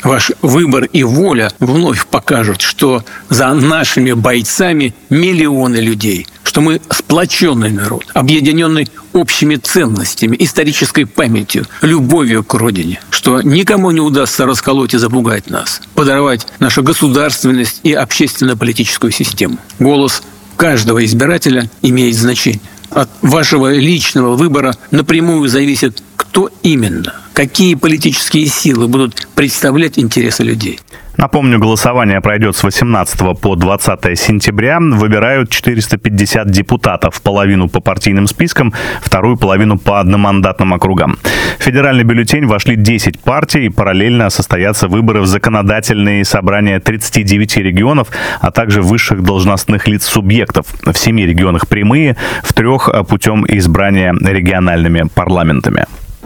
Ваш выбор и воля вновь покажут, что за нашими бойцами миллионы людей, что мы сплоченный народ, объединенный общими ценностями, исторической памятью, любовью к родине, что никому не удастся расколоть и запугать нас, подорвать нашу государственность и общественно-политическую систему. Голос каждого избирателя имеет значение. От вашего личного выбора напрямую зависит, кто именно, какие политические силы будут представлять интересы людей. Напомню, голосование пройдет с 18 по 20 сентября. Выбирают 450 депутатов, половину по партийным спискам, вторую половину по одномандатным округам. В федеральный бюллетень вошли 10 партий, параллельно состоятся выборы в законодательные собрания 39 регионов, а также высших должностных лиц субъектов. В 7 регионах прямые, в 3 путем избрания региональными парламентами.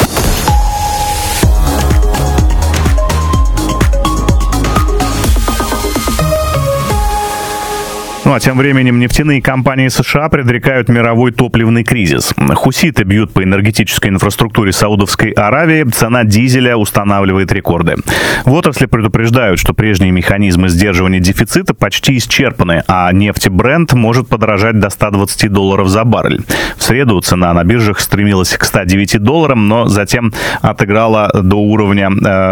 Ну а тем временем нефтяные компании США предрекают мировой топливный кризис. Хуситы бьют по энергетической инфраструктуре Саудовской Аравии, цена дизеля устанавливает рекорды. В отрасли предупреждают, что прежние механизмы сдерживания дефицита почти исчерпаны, а нефть Brent может подорожать до $120 за баррель. В среду цена на биржах стремилась к $109, но затем отыграла до уровня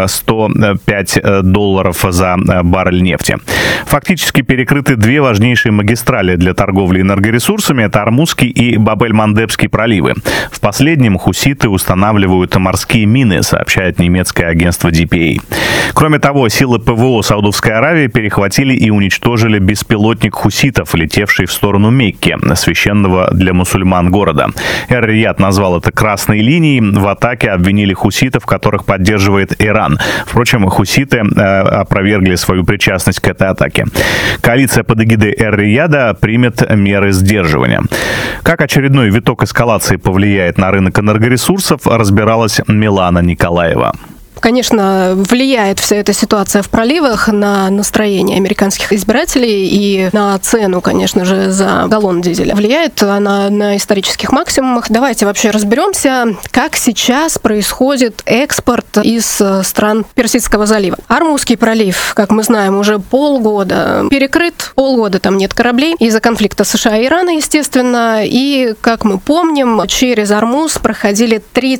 $105 за баррель нефти. Фактически перекрыты две важнейшие магистрали для торговли энергоресурсами – это Ормузский и Баб-эль-Мандебский проливы. В последнем хуситы устанавливают морские мины, сообщает немецкое агентство DPA. Кроме того, силы ПВО Саудовской Аравии перехватили и уничтожили беспилотник хуситов, летевший в сторону Мекки, священного для мусульман города. Эр-Рияд назвал это красной линией. В атаке обвинили хуситов, которых поддерживает Иран. Впрочем, хуситы опровергли свою причастность к этой атаке. Коалиция под эгидой Эр-Рияда примет меры сдерживания. Как очередной виток эскалации повлияет на рынок энергоресурсов, разбиралась Милана Николаева. Конечно, влияет вся эта ситуация в проливах на настроение американских избирателей и на цену, конечно же, за галлон дизеля. Влияет она на исторических максимумах. Давайте вообще разберемся, как сейчас происходит экспорт из стран Персидского залива. Ормузский пролив, как мы знаем, уже полгода перекрыт, полгода там нет кораблей из-за конфликта США и Ирана, естественно. И, как мы помним, через Ормуз проходили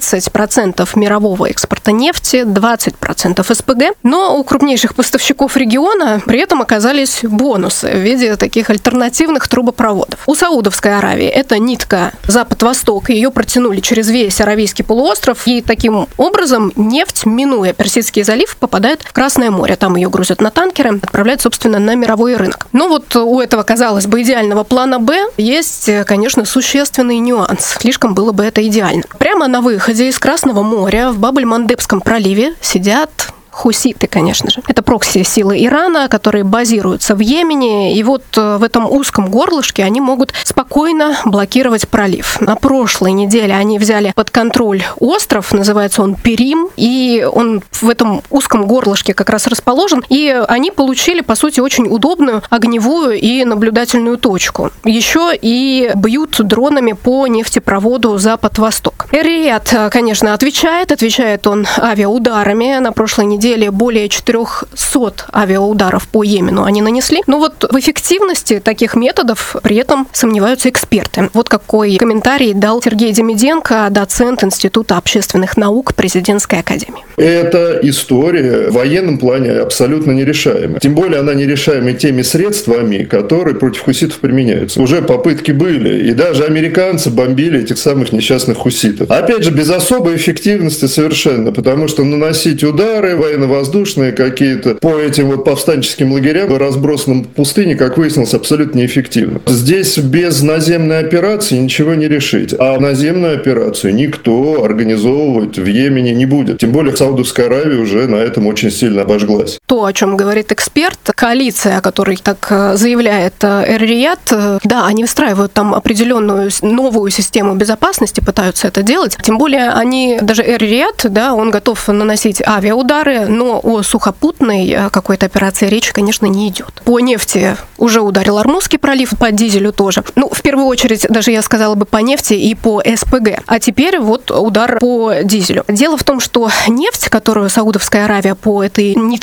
30% мирового экспорта нефти, 20% СПГ, но у крупнейших поставщиков региона при этом оказались бонусы в виде таких альтернативных трубопроводов. У Саудовской Аравии это нитка запад-восток, ее протянули через весь Аравийский полуостров, и таким образом нефть, минуя Персидский залив, попадает в Красное море. Там ее грузят на танкеры, отправляют, собственно, на мировой рынок. Но вот у этого, казалось бы, идеального плана «Б» есть, конечно, существенный нюанс. Слишком было бы это идеально. Прямо на выходе из Красного моря в Баб-эль-Мандебском проливе сидят хуситы, конечно же. Это прокси-силы Ирана, которые базируются в Йемене, и вот в этом узком горлышке они могут спокойно блокировать пролив. На прошлой неделе они взяли под контроль остров, называется он Перим, и он в этом узком горлышке как раз расположен, и они получили, по сути, очень удобную огневую и наблюдательную точку. Еще и бьют дронами по нефтепроводу Запад-Восток. Эр-Рияд, конечно, отвечает он авиаударами. На прошлой неделе более 400 авиаударов по Йемену они нанесли. Но вот в эффективности таких методов при этом сомневаются эксперты. Вот какой комментарий дал Сергей Демиденко, доцент Института общественных наук Президентской академии. Эта история в военном плане абсолютно нерешаема. Тем более она нерешаема теми средствами, которые против хуситов применяются. Уже попытки были, и даже американцы бомбили этих самых несчастных хуситов. Опять же, без особой эффективности совершенно, потому что наносить удары военно-воздушные какие-то по этим вот повстанческим лагерям, разбросанным в пустыне, как выяснилось, абсолютно неэффективно. Здесь без наземной операции ничего не решить. А наземную операцию никто организовывать в Йемене не будет. Тем более Саудовская Аравия уже на этом очень сильно обожглась. То, о чем говорит эксперт, коалиция, о которой так заявляет Эр-Рияд, да, они выстраивают там определенную новую систему безопасности, пытаются это делать. Тем более они, даже Эр-Рияд, да, он готов наносить авиаудары, но о сухопутной какой-то операции речи, конечно, не идет. По нефти уже ударил Ормузский пролив, по дизелю тоже. Ну, в первую очередь, даже я сказала бы по нефти и по СПГ. А теперь вот удар по дизелю. Дело в том, что нефть, которую Саудовская Аравия по этой